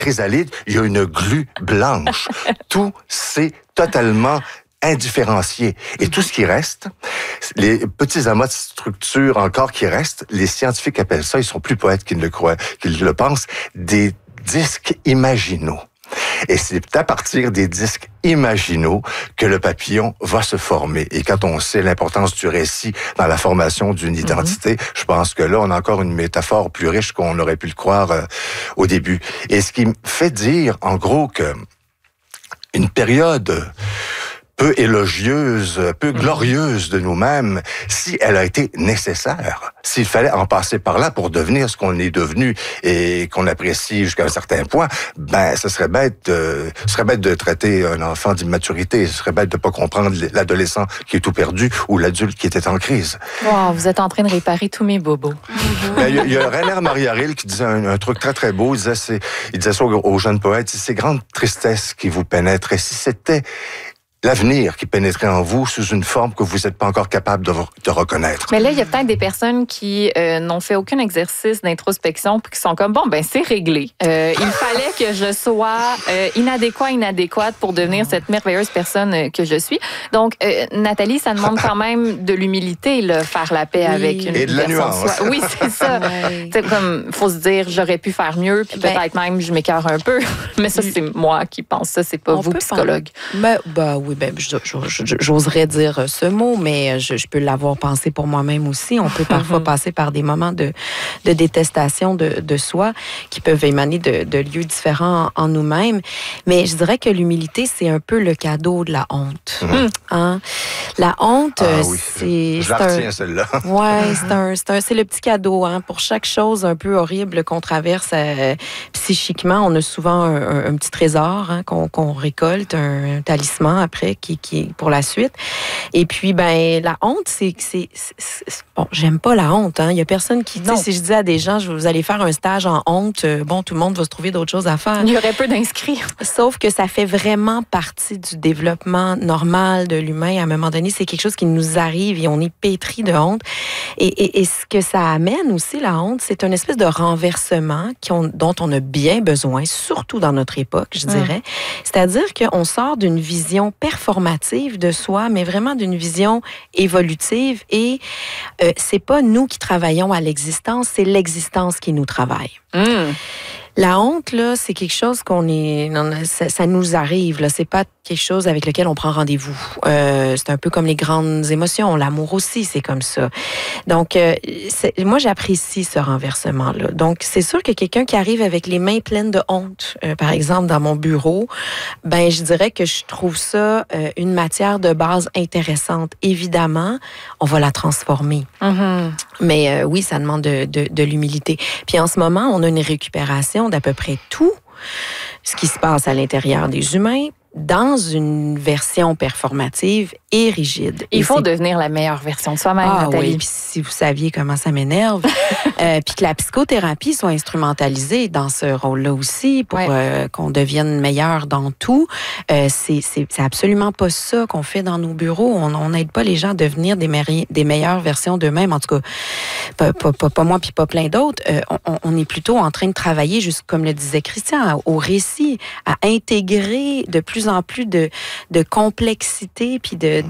chrysalide, il y a une glu blanche. Tout, c'est totalement indifférencié. Et tout ce qui reste, les petits amas de structure encore qui restent, les scientifiques appellent ça, ils sont plus poètes qu'ils ne le croient, qu'ils le pensent, des disques imaginaux. Et c'est à partir des disques imaginaux que le papillon va se former. Et quand on sait l'importance du récit dans la formation d'une identité, je pense que là, on a encore une métaphore plus riche qu'on aurait pu le croire au début. Et ce qui me fait dire, en gros, que une période peu élogieuse, peu glorieuse de nous-mêmes, si elle a été nécessaire, s'il fallait en passer par là pour devenir ce qu'on est devenu et qu'on apprécie jusqu'à un certain point, ben, ce serait bête de traiter un enfant d'immaturité, ce serait bête de pas comprendre l'adolescent qui est tout perdu ou l'adulte qui était en crise. Wow, vous êtes en train de réparer tous mes bobos. Ben, il y a Rainer Maria Rilke qui disait un truc très, très beau. Il disait ça aux jeunes poètes, ces grandes tristesses qui vous pénètrent. Et si c'était l'avenir qui pénétrait en vous sous une forme que vous n'êtes pas encore capable de reconnaître. Mais là, il y a peut-être des personnes qui n'ont fait aucun exercice d'introspection puis qui sont comme, bon, ben c'est réglé. Il fallait que je sois inadéquate pour devenir cette merveilleuse personne que je suis. Donc, Nathalie, ça demande quand même de l'humilité, là, faire la paix avec une et de la personne. nuance. Oui, c'est ça. C'est comme, faut se dire, j'aurais pu faire mieux, puis peut-être même je m'écœure un peu. Mais ça, c'est moi qui pense ça, c'est pas vous, psychologue. Oui, j'oserais dire ce mot, mais je peux l'avoir pensé pour moi-même aussi. On peut parfois passer par des moments de détestation de soi qui peuvent émaner de lieux différents en nous-mêmes. Mais je dirais que l'humilité, c'est un peu le cadeau de la honte. Hein? La honte, c'est... Je la retiens, celle-là. Oui, c'est le petit cadeau. Hein? Pour chaque chose un peu horrible qu'on traverse psychiquement, on a souvent un petit trésor qu'on récolte, un talisman après qui est pour la suite. Et puis, ben, la honte, c'est bon, j'aime pas la honte. Hein. Il y a personne qui dit, si je dis à des gens, vous allez faire un stage en honte, bon, tout le monde va se trouver d'autres choses à faire. Il y aurait peu d'inscrits. Sauf que ça fait vraiment partie du développement normal de l'humain. À un moment donné, c'est quelque chose qui nous arrive et on est pétri de honte. Et ce que ça amène aussi, la honte, c'est une espèce de renversement dont on a bien besoin, surtout dans notre époque, je dirais. C'est-à-dire qu'on sort d'une vision performative de soi, mais vraiment d'une vision évolutive. Et c'est pas nous qui travaillons à l'existence, c'est l'existence qui nous travaille. La honte, là, c'est quelque chose ça nous arrive, là. C'est pas quelque chose avec lequel on prend rendez-vous. C'est un peu comme les grandes émotions. L'amour aussi, c'est comme ça. Donc, moi, j'apprécie ce renversement-là. Donc, c'est sûr que quelqu'un qui arrive avec les mains pleines de honte, par exemple, dans mon bureau, ben, je dirais que je trouve ça une matière de base intéressante. Évidemment, on va la transformer. Mais oui, ça demande de l'humilité. Puis en ce moment, on a une récupération d'à peu près tout ce qui se passe à l'intérieur des humains dans une version performative et rigide. Il faut devenir la meilleure version de soi-même, Nathalie. Oui, puis si vous saviez comment ça m'énerve, puis que la psychothérapie soit instrumentalisée dans ce rôle-là aussi pour qu'on devienne meilleur dans tout, c'est absolument pas ça qu'on fait dans nos bureaux. On n'aide pas les gens à devenir des meilleures versions d'eux-mêmes. En tout cas, pas moi puis pas plein d'autres. On est plutôt en train de travailler, juste comme le disait Christian, au récit, à intégrer de plus en plus de complexité puis de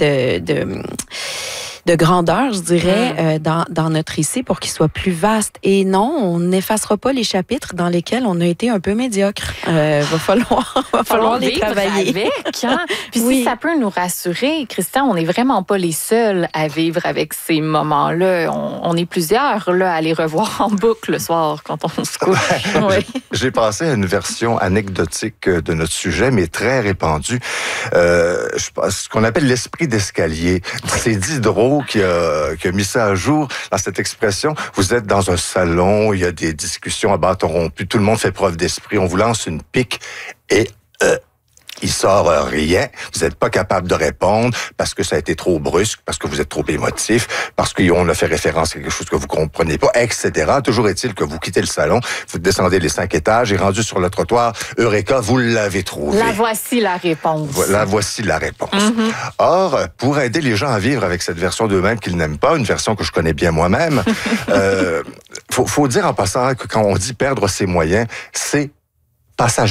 grandeur, je dirais, dans notre récit pour qu'il soit plus vaste. Et non, on n'effacera pas les chapitres dans lesquels on a été un peu médiocre. Va falloir les travailler. Avec, hein? Puis si ça peut nous rassurer, Christian, on n'est vraiment pas les seuls à vivre avec ces moments-là. On est plusieurs là, à les revoir en boucle le soir quand on se couche. J'ai passé à une version anecdotique de notre sujet, mais très répandue. Ce qu'on appelle l'esprit d'escalier. C'est Diderot qui a mis ça à jour dans cette expression. Vous êtes dans un salon, il y a des discussions à bâton rompu, tout le monde fait preuve d'esprit, on vous lance une pique et il sort rien, vous n'êtes pas capable de répondre parce que ça a été trop brusque, parce que vous êtes trop émotif, parce qu'on a fait référence à quelque chose que vous comprenez pas, etc. Toujours est-il que vous quittez le salon, vous descendez les 5 étages et rendu sur le trottoir, Eureka, vous l'avez trouvé. La voici la réponse. La voici la réponse. Or, pour aider les gens à vivre avec cette version d'eux-mêmes qu'ils n'aiment pas, une version que je connais bien moi-même, faut dire en passant que quand on dit perdre ses moyens, c'est passage